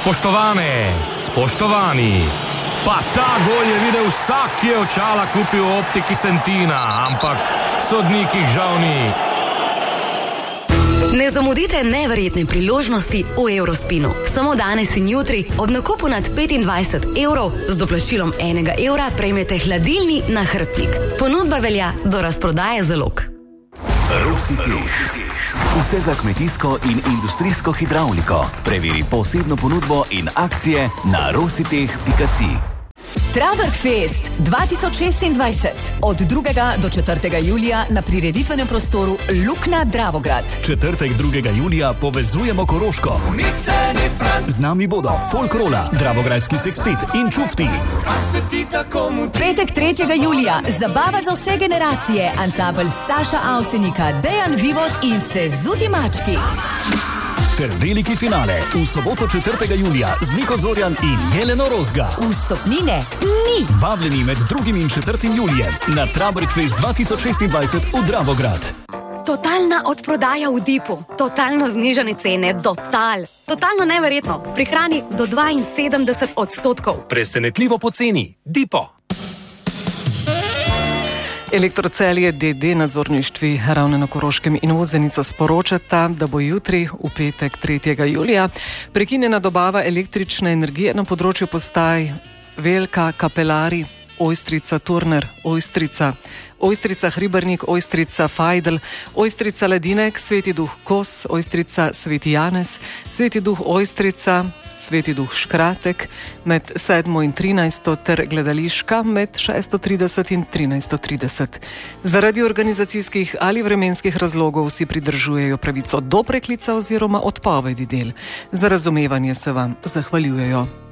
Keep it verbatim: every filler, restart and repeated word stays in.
Spoštovane, spoštovani, pa ta gol je videl vsak, ki je očala kupil v optiki Sentina, ampak sodnikih žal ni. Ne zamudite neverjetne priložnosti v Eurospinu. Samo danes in jutri ob nakupu nad petindvajset evrov z doplačilom enega evra prejmete hladilni nahrbtnik. Ponudba velja do razprodaje zalog. Rositeh. Vse za kmetijsko in industrijsko hidravliko. Preveri posebno ponudbo in akcije na rositeh pika si. Trabergfest dva tisoč šestindvajset od drugega do četrtega julija na prireditvenem prostoru Lukna Dravograd. Četrtek drugega julija povezujemo Koroško. Z nami bodo Folkrola, Dravograjski sekstit in Čufti. Petek tretjega julija zabava za vse generacije, ansambel Saša Avsenika, Dejan Vivod in Sezuti Mački. Ter veliki finale v soboto četrtega julija z Niko Zorjan in Jeleno Rozga. Vstopnine ni. Vabljeni med drugim in četrtim julijem na Trabergfest dva tisoč šestindvajset v Dravograd. Totalna odprodaja v Dipu. Totalno znižane cene. Total. Totalno neverjetno. Prihrani do dvainsedemdeset odstotkov. Presenetljivo poceni. Dipo. Elektrocelje D D nadzorništvi Ravne na Koroškem in Vozenica sporočata, da bo jutri, v petek tretjega julija, prekinjena dobava električne energije na področju postaj Velka, Kapelari, Ojstrica, Turner, Ojstrica, Ojstrica, Hribernik, Ojstrica, Fajdl, Ojstrica, Ledinek, Sveti Duh, Kos, Ojstrica, Sveti Janez, Sveti Duh, Ojstrica, Sveti Duh, Škratek med sedmo in trinajsto ter Gledališka med šesto trideset in trinajsto trideset. Zaradi organizacijskih ali vremenskih razlogov si pridržujejo pravico do preklica oziroma odpovedi del. Za razumevanje se vam zahvaljujejo.